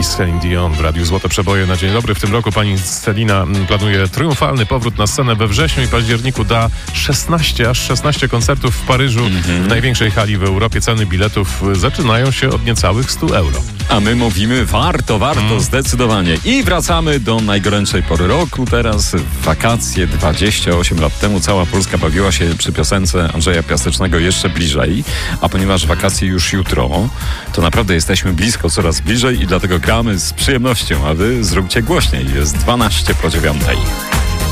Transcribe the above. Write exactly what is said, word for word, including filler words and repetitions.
i Celine Dion w Radiu Złote Przeboje na dzień dobry. W tym roku pani Celina planuje triumfalny powrót na scenę. We wrześniu i październiku da szesnaście, aż szesnaście koncertów w Paryżu, mm-hmm. w największej hali w Europie. Ceny biletów zaczynają się od niecałych stu euro. A my mówimy warto, warto, mm. zdecydowanie. I wracamy do najgorętszej pory roku. Teraz w wakacje dwadzieścia osiem lat temu cała Polska bawiła się przy piosence Andrzeja Piasecznego Jeszcze bliżej. A ponieważ wakacje już jutro, to naprawdę jesteśmy blisko, coraz bliżej i dlatego gramy z przyjemnością, a wy zróbcie głośniej. Jest dwanaście po dziewiątej.